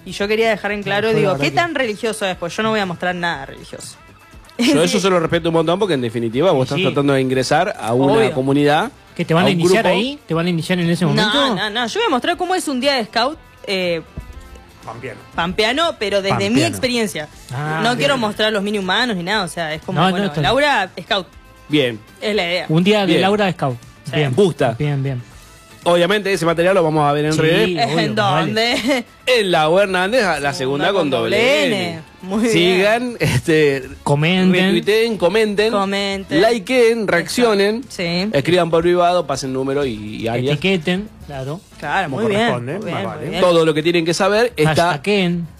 Y yo quería dejar en claro, digo, ¿qué tan religioso es? Pues yo no voy a mostrar nada religioso. Yo eso se lo respeto un montón porque en definitiva vos estás tratando de ingresar a una comunidad. ¿Que te van a iniciar grupo ahí? ¿Te van a iniciar en ese momento? No, yo voy a mostrar cómo es un día de scout pampeano, pero desde mi experiencia. No quiero mostrar los mini humanos ni nada, o sea, es como, Laura Scout. Bien. Es la idea. Un día de Laura Scout. Sí. Bien. Gusta. Bien. Obviamente ese material lo vamos a ver en redes. ¿En dónde? En Lau Hernández, la segunda con doble N. Muy Sigan, comenten, retuiteen, comenten, likeen, reaccionen, escriban por privado, pasen número y alias. Etiqueten, claro. Claro, muy bien. Todo lo que tienen que saber está... Hashtaguen.